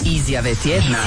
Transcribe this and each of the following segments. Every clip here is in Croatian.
Izjave tjedna.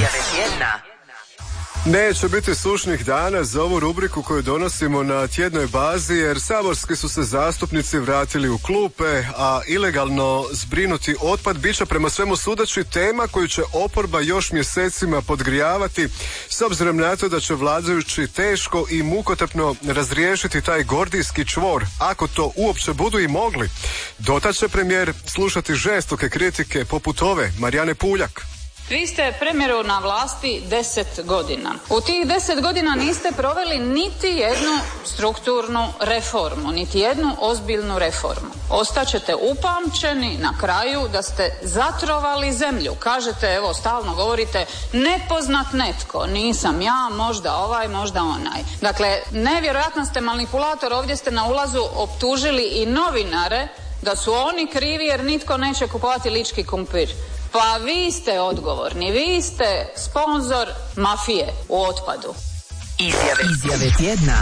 Neće biti sušnih dana za ovu rubriku koju donosimo na tjednoj bazi, jer saborski su se zastupnici vratili u klupe, a ilegalno zbrinuti otpad bit će prema svemu sudeći tema koju će oporba još mjesecima podgrijavati, s obzirom na to da će vladajući teško i mukotrpno razriješiti taj gordijski čvor, ako to uopće budu i mogli. Dotad će premijer slušati žestoke kritike poput ove Marijane Puljak. Vi ste premijeru na vlasti 10 godina. U tih 10 godina niste proveli niti jednu strukturnu reformu, niti jednu ozbiljnu reformu. Ostaćete upamćeni na kraju da ste zatrovali zemlju. Kažete, evo, stalno govorite, nepoznat netko, nisam ja, možda ovaj, možda onaj. Dakle, nevjerojatno ste manipulator, ovdje ste na ulazu optužili i novinare da su oni krivi jer nitko neće kupovati lički kumpir. Pa vi ste odgovorni, vi ste sponzor mafije u otpadu. Izjave tjedna.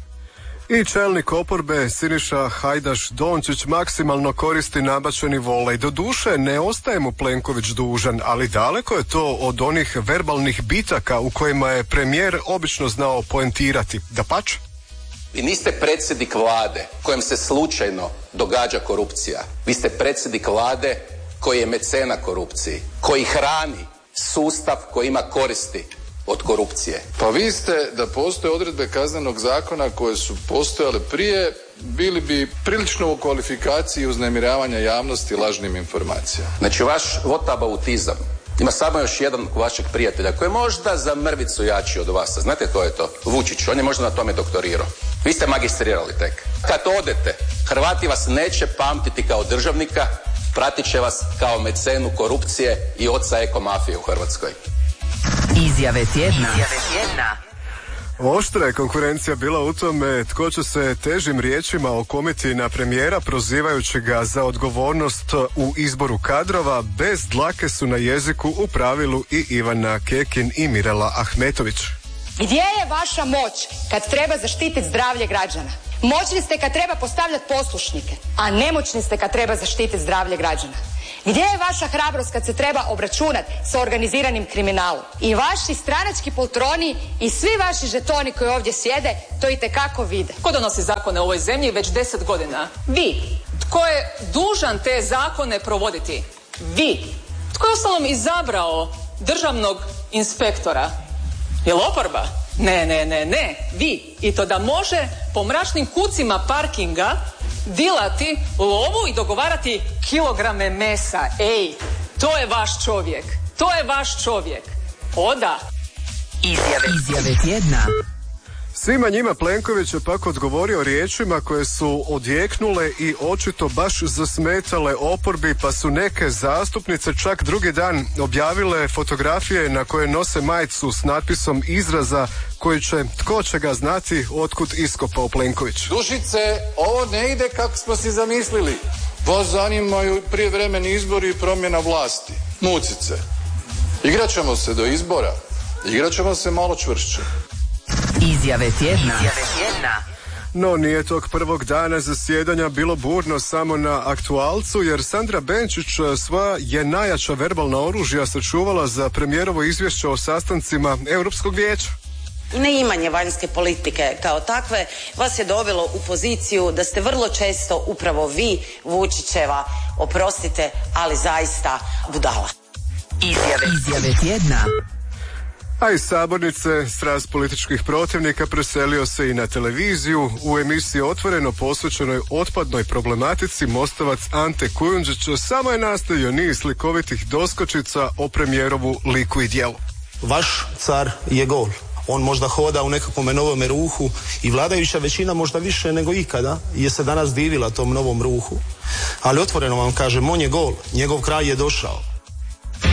I čelnik oporbe Siniša Hajdaš Dončić maksimalno koristi nabačeni volej. Doduše, ne ostaje mu Plenković dužan, ali daleko je to od onih verbalnih bitaka u kojima je premijer obično znao poentirati. Dapače? Vi niste predsjednik vlade kojem se slučajno događa korupcija. Vi ste predsjednik vlade koji je mecena korupciji, koji hrani sustav koji ima koristi od korupcije. Pa vi ste, da postoje odredbe Kaznenog zakona koje su postojale prije, bili bi prilično u kvalifikaciji uznemiravanja javnosti lažnim informacijama. Znači, vaš votabautizam ima samo još jedan vašeg prijatelja koji je možda za mrvicu jači od vas. Znate ko je to? Vučić. On je možda na tome doktorirao. Vi ste magistrirali tek. Kad odete, Hrvati vas neće pamtiti kao državnika, pratit će vas kao mecenu korupcije i oca ekomafije u Hrvatskoj. Izjave tjedna. Oštra je konkurencija bila u tome tko će se težim riječima okomiti na premijera, prozivajući ga za odgovornost u izboru kadrova. Bez dlake su na jeziku u pravilu i Ivana Kekin i Mirela Ahmetović. Gdje je vaša moć kad treba zaštititi zdravlje građana? Moćni ste kad treba postavljati poslušnike, a nemoćni ste kad treba zaštititi zdravlje građana. Gdje je vaša hrabrost kad se treba obračunati sa organiziranim kriminalom? I vaši stranački poltroni i svi vaši žetoni koji ovdje sjede to itekako vide. Tko donosi zakone u ovoj zemlji već 10 godina? Vi. Tko je dužan te zakone provoditi? Vi. Tko je ostalom izabrao državnog inspektora? Jel oporba? Ne, vi. I to da može po mračnim kucima parkinga dilati lovu i dogovarati kilograme mesa. Ej, to je vaš čovjek. Oda. Izjave tjedna. Svima njima Plenković je pak odgovorio riječima koje su odjeknule i očito baš zasmetale oporbi, pa su neke zastupnice čak drugi dan objavile fotografije na koje nose majicu s natpisom izraza koji će, tko će ga znati, otkud iskopao Plenković. Dušice, ovo ne ide kako smo si zamislili. Vas zanimaju prijevremeni izbori i promjena vlasti. Mucice. Igrat ćemo se do izbora. Igrat ćemo se malo čvršće. Izjave tjedna. No nije tog prvog dana zasjedanja bilo burno samo na aktualcu, jer Sandra Benčić sva je najjača verbalna oružja sačuvala za premijerovo izvješće o sastancima Europskog vijeća. Neimanje vanjske politike kao takve vas je dovelo u poziciju da ste vrlo često upravo vi, Vučićeva, oprostite, ali zaista budala. Izjave tjedna. A iz sabornice sraz političkih protivnika preselio se i na televiziju. U emisiji Otvoreno posvećenoj otpadnoj problematici Mostovac Ante Kujundžić samo je nastavio niz slikovitih doskočica o premijerovu liku i djelu. Vaš car je gol. On možda hoda u nekakvom novome ruhu i vladajuća većina možda više nego ikada je se danas divila tom novom ruhu. Ali otvoreno vam kažem, on je gol, njegov kraj je došao.